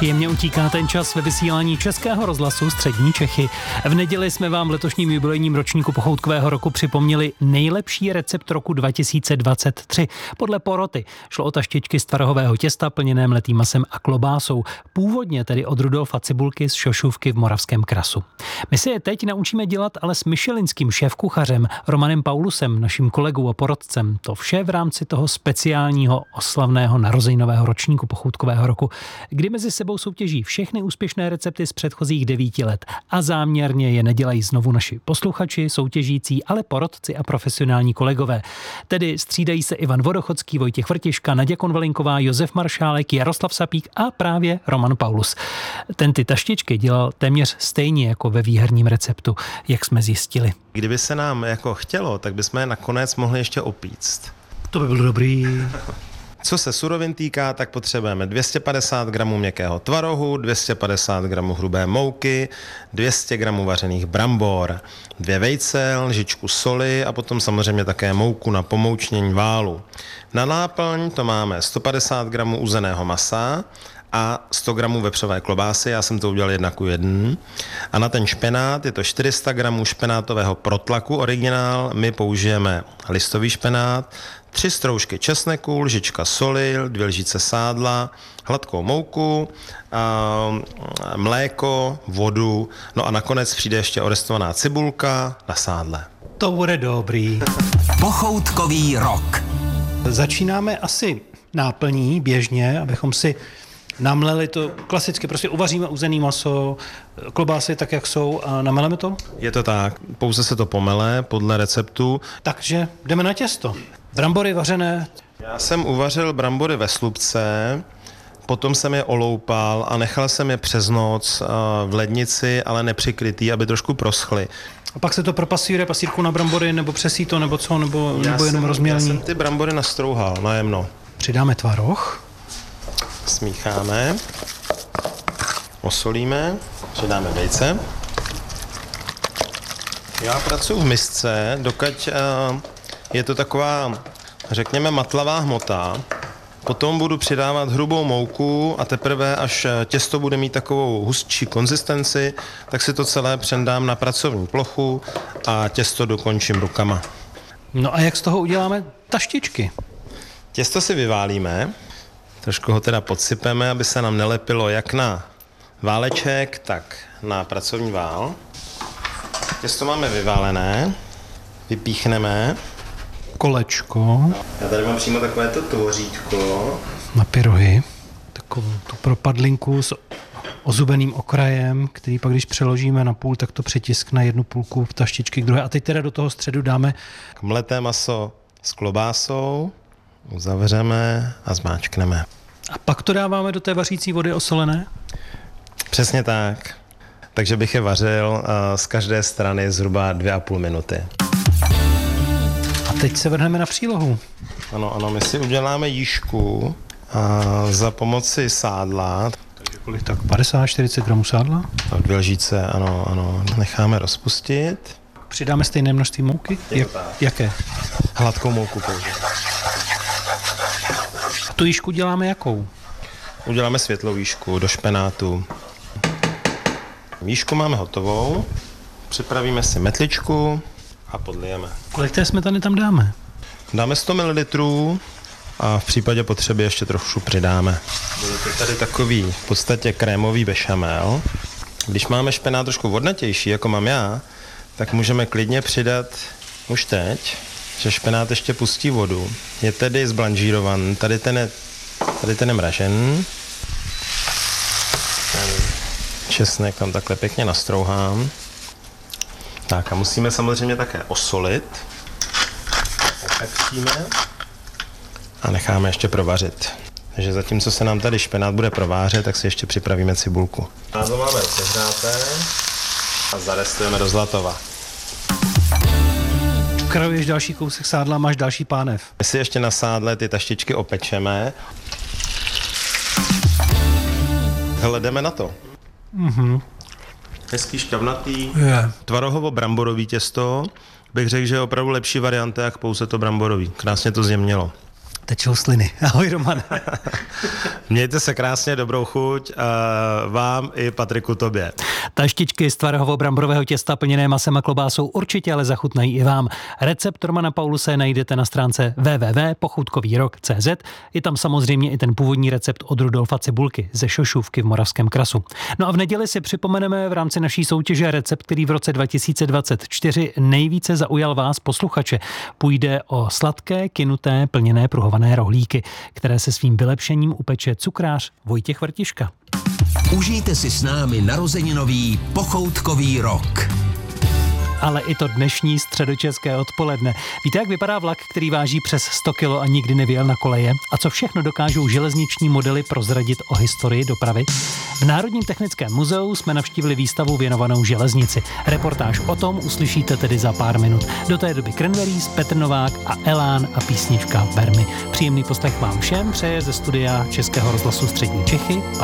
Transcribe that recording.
Příjemně utíká ten čas ve vysílání Českého rozhlasu Střední Čechy. V neděli jsme vám v letošním jubilejním ročníku pochoutkového roku připomněli nejlepší recept roku 2023. Podle poroty šlo o taštičky z tvarohového těsta plněné mletým masem a klobásou. Původně tedy od Rudolfa Cibulky z Šošůvky v Moravském Krasu. My se je teď naučíme dělat ale s michelinským šéfkuchařem Romanem Paulusem, naším kolegou a porodcem. To vše v rámci toho speciálního oslavného narozeninového ročníku pochoutkového roku, kdy mezi sebou soutěží všechny úspěšné recepty z předchozích 9 let a záměrně je nedělají znovu naši posluchači, soutěžící, ale porodci a profesionální kolegové. Tedy střídají se Ivan Vodochodský, Vojtěch Vrtiška, Naděja Konvalinková, Josef Maršálek, Jaroslav Sapík a právě Roman Paulus. Ten ty taštičky dělal téměř stejně jako ve výherním receptu, jak jsme zjistili. Kdyby se nám jako chtělo, tak bychom je nakonec mohli ještě opíct. To by bylo dobrý. Co se surovin týká, tak potřebujeme 250 gramů měkkého tvarohu, 250 gramů hrubé mouky, 200 gramů vařených brambor, 2 vejce, lžičku soli a potom samozřejmě také mouku na pomoučnění válu. Na náplň to máme 150 gramů uzeného masa a 100 gramů vepřové klobásy, já jsem to udělal 1:1. A na ten špenát je to 400 gramů špenátového protlaku originál, my použijeme listový špenát, 3 stroužky česneku, lžička soli, 2 lžice sádla, hladkou mouku, mléko, vodu, no a nakonec přijde ještě orestovaná cibulka na sádle. To bude dobrý. Pochoutkový rok. Začínáme asi náplní běžně, abychom si namleli to klasicky, prostě uvaříme uzený maso, klobásy tak, jak jsou a nameleme to? Je to tak, pouze se to pomele podle receptu. Takže jdeme na těsto. Brambory vařené. Já jsem uvařil brambory ve slupce, potom jsem je oloupal a nechal jsem je přes noc v lednici, ale nepřikrytý, aby trošku proschly. A pak se to propasíruje pasírku na brambory, nebo přesí nebo co, nebo jenom rozmělní? Já jsem ty brambory nastrouhal najemno. Přidáme tvaroh. Smícháme, osolíme, přidáme vejce. Já pracuji v misce, dokud je to taková, řekněme, matlavá hmota. Potom budu přidávat hrubou mouku a teprve, až těsto bude mít takovou hustší konzistenci, tak si to celé přendám na pracovní plochu a těsto dokončím rukama. No a jak z toho uděláme taštičky? Těsto si vyválíme, trošku ho teda podsypeme, aby se nám nelepilo jak na váleček, tak na pracovní vál. Těsto máme vyválené, vypíchneme. Kolečko. Já tady mám přímo takovéto tvořítko. Na pyrohy. Takovou tu propadlinku s ozubeným okrajem, který pak, když přeložíme na půl, tak to přetiskne jednu půlku v taštičky k druhé. A teď teda do toho středu dáme mleté maso s klobásou, uzavřeme a zmáčkneme. A pak to dáváme do té vařící vody osolené? Přesně tak. Takže bych je vařil z každé strany zhruba 2,5 minuty. A teď se vrhneme na přílohu. Ano, my si uděláme jížku za pomoci sádla. Takže kolik tak? 50-40 gramů sádla? Tak 2 lžíce, ano. Necháme rozpustit. Přidáme stejné množství mouky? Jaké? Hladkou mouku použijeme. A tu jížku děláme jakou? Uděláme světlou jížku do špenátu. Jížku máme hotovou. Připravíme si metličku a podlijeme. Kolik té smetany tam dáme? Dáme 100 ml a v případě potřeby ještě trochu přidáme. Bude to tady takový v podstatě krémový bešamel. Když máme špenát trošku vodnatější, jako mám já, tak můžeme klidně přidat už teď, že špenát ještě pustí vodu. Je tedy zblanžírovan, tady ten je mražen. Ten česnek tam takhle pěkně nastrouhám. Tak a musíme samozřejmě také osolit. Popepříme a necháme ještě provařit. Takže zatímco se nám tady špenát bude provářet, tak si ještě připravíme cibulku. Máslo máme sehráté a zarestujeme do zlatova. Krajuješ další kousek sádla, máš další pánev. My si ještě na sádle ty taštičky opečeme. Hele, jdeme na to. Hezký šťavnatý, tvarohovo-bramborový těsto. Bych řekl, že je opravdu lepší varianta, jak pouze to bramborový. Krásně to zjemnělo. Tečou sliny. Ahoj, Roman. Mějte se krásně, dobrou chuť vám i Patriku tobě. Taštičky z tvarohovo-bramborového těsta plněné masem a klobásou určitě ale zachutnají i vám. Recept Romana Pauluse najdete na stránce www.pochoutkovýrok.cz. Je tam samozřejmě i ten původní recept od Rudolfa Cibulky ze Šošůvky v Moravském Krasu. No a v neděli si připomeneme v rámci naší soutěže recept, který v roce 2024 nejvíce zaujal vás, posluchače. Půjde o sladké, kynuté, plněné pruhované rohlíky, které se svým vylepšením upeče cukrář Vojtěch Vrtiška. Užijte si s námi narozeninový pochoutkový rok. Ale i to dnešní středočeské odpoledne. Víte, jak vypadá vlak, který váží přes 100 kilo a nikdy nevyjel na koleje? A co všechno dokážou železniční modely prozradit o historii dopravy? V Národním technickém muzeu jsme navštívili výstavu věnovanou železnici. Reportáž o tom uslyšíte tedy za pár minut. Do té doby Cranberries, Petr Novák a Elán a písnička Vermi. Příjemný poslech vám všem přeje ze studia Českého rozhlasu Střední Čechy